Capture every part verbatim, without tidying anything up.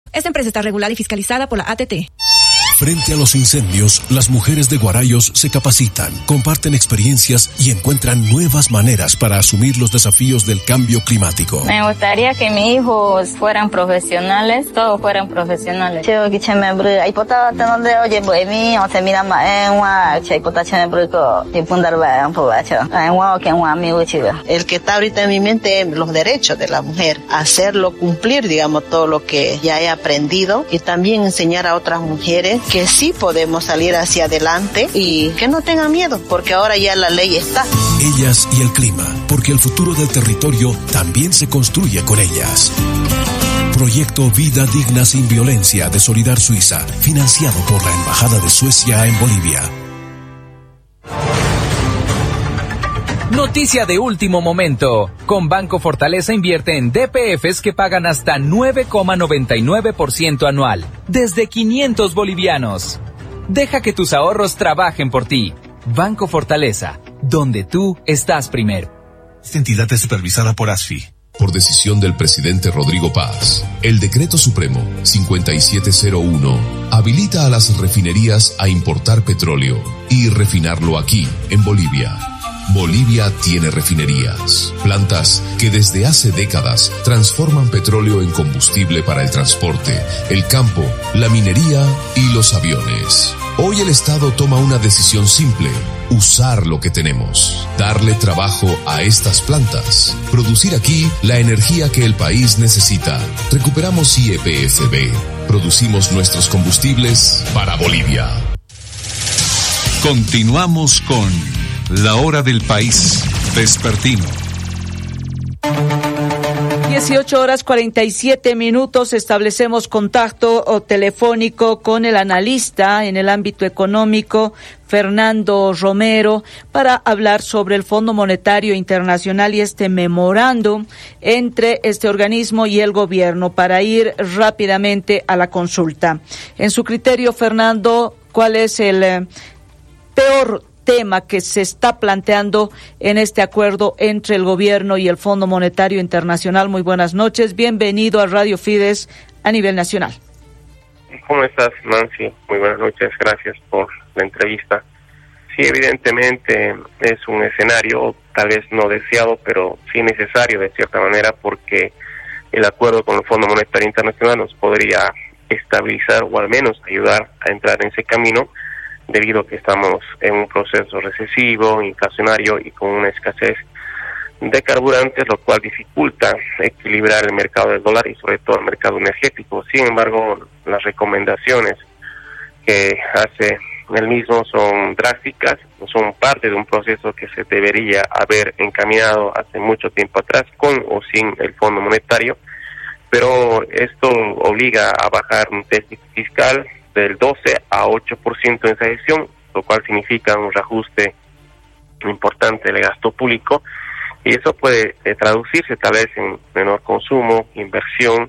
Esta empresa está regulada y fiscalizada por la A T T. Frente a los incendios, las mujeres de Guarayos se capacitan, comparten experiencias y encuentran nuevas maneras para asumir los desafíos del cambio climático. Me gustaría que mis hijos fueran profesionales, todos fueran profesionales. El que está ahorita en mi mente es los derechos de la mujer, hacerlo cumplir, digamos, todo lo que ya he aprendido y también enseñar a otras mujeres que sí podemos salir hacia adelante y que no tengan miedo, porque ahora ya la ley está. Ellas y el clima, porque el futuro del territorio también se construye con ellas. Proyecto Vida Digna Sin Violencia de Solidar Suiza, financiado por la Embajada de Suecia en Bolivia. Noticia de último momento. Con Banco Fortaleza invierte en D P Fs que pagan hasta nueve coma noventa y nueve por ciento anual, desde quinientos bolivianos. Deja que tus ahorros trabajen por ti. Banco Fortaleza, donde tú estás primero. Esta entidad es supervisada por A S F I. Por decisión del presidente Rodrigo Paz, el Decreto Supremo cincuenta y siete cero uno habilita a las refinerías a importar petróleo y refinarlo aquí, en Bolivia. Bolivia tiene refinerías, plantas que desde hace décadas transforman petróleo en combustible para el transporte, el campo, la minería y los aviones. Hoy el Estado toma una decisión simple: usar lo que tenemos, darle trabajo a estas plantas, producir aquí la energía que el país necesita. Recuperamos I E P F B, producimos nuestros combustibles para Bolivia. Continuamos con La Hora del País Vespertino. dieciocho horas cuarenta y siete minutos. Establecemos contacto telefónico con el analista en el ámbito económico, Fernando Romero, para hablar sobre el Fondo Monetario Internacional y este memorándum entre este organismo y el gobierno, para ir rápidamente a la consulta. En su criterio, Fernando, ¿cuál es el eh, peor tema que se está planteando en este acuerdo entre el gobierno y el Fondo Monetario Internacional? Muy buenas noches, bienvenido a Radio Fides a nivel nacional. ¿Cómo estás, Nancy? Muy buenas noches, gracias por la entrevista. Sí, evidentemente es un escenario tal vez no deseado, pero sí necesario de cierta manera, porque el acuerdo con el Fondo Monetario Internacional nos podría estabilizar o al menos ayudar a entrar en ese camino, debido a que estamos en un proceso recesivo, inflacionario y con una escasez de carburantes, lo cual dificulta equilibrar el mercado del dólar y sobre todo el mercado energético. Sin embargo, las recomendaciones que hace el mismo son drásticas, son parte de un proceso que se debería haber encaminado hace mucho tiempo atrás, con o sin el Fondo Monetario, pero esto obliga a bajar un déficit fiscal del doce a ocho por ciento en esa gestión, lo cual significa un reajuste importante del gasto público, y eso puede eh, traducirse tal vez en menor consumo, inversión,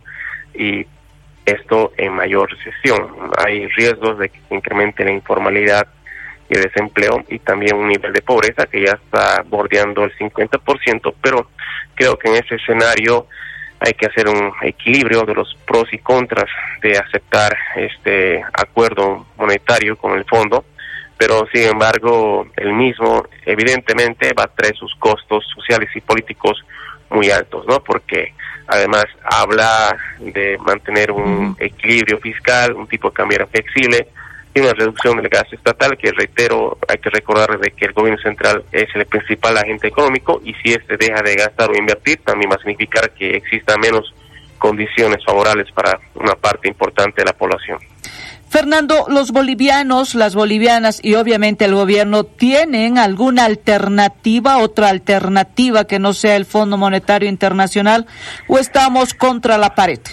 y esto en mayor recesión. Hay riesgos de que se incremente la informalidad y el desempleo, y también un nivel de pobreza que ya está bordeando el cincuenta por ciento, pero creo que en ese escenario hay que hacer un equilibrio de los pros y contras de aceptar este acuerdo monetario con el fondo, pero sin embargo el mismo evidentemente va a traer sus costos sociales y políticos muy altos, ¿no? Porque además habla de mantener un equilibrio fiscal, un tipo de cambio flexible y una reducción del gasto estatal, que reitero, hay que recordar de que el gobierno central es el principal agente económico, y si este deja de gastar o invertir, también va a significar que existan menos condiciones favorables para una parte importante de la población. Fernando, los bolivianos, las bolivianas y obviamente el gobierno, ¿tienen alguna alternativa, otra alternativa que no sea el Fondo Monetario Internacional, o estamos contra la pared?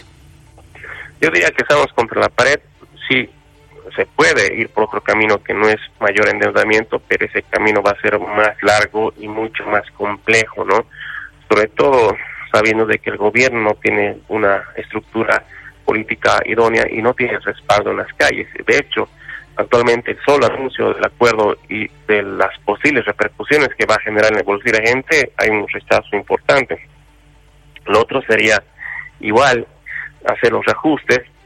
Yo diría que estamos contra la pared. Sí, se puede ir por otro camino que no es mayor endeudamiento, pero ese camino va a ser más largo y mucho más complejo, ¿no? Sobre todo sabiendo de que el gobierno no tiene una estructura política idónea y no tiene respaldo en las calles. De hecho, actualmente el solo anuncio del acuerdo y de las posibles repercusiones que va a generar en el bolsillo de la gente, hay un rechazo importante. Lo otro sería igual hacer los reajustes,